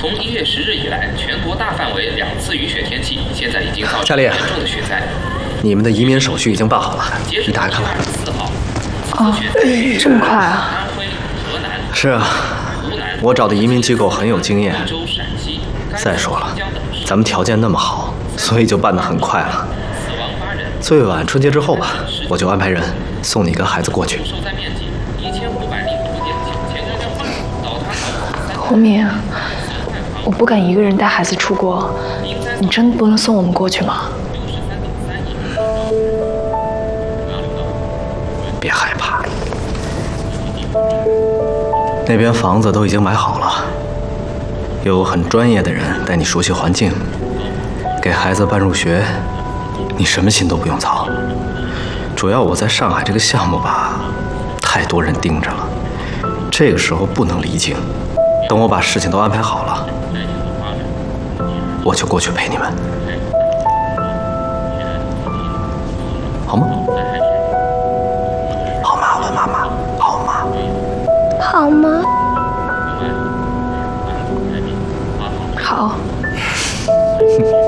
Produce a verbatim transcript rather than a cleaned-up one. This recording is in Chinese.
从一月十日以来，全国大范围两次雨雪天气，现在已经造成严重的雪灾。 你们的移民手续已经办好了，你打开看看。 哦，这么快啊！ 是啊，我找的移民机构很有经验。再说了，咱们条件那么好，所以就办得很快了。最晚春节之后吧，我就安排人送你跟孩子过去。 红敏，我不敢一个人带孩子出国，你真的不能送我们过去吗？ 别害怕，那边房子都已经买好了，有很专业的人带你熟悉环境，给孩子办入学，你什么心都不用操。主要我在上海这个项目吧，太多人盯着了，这个时候不能离境。等我把事情都安排好了，我就过去陪你们，好吗？好吗，问妈妈，好吗？ 好吗？ 好。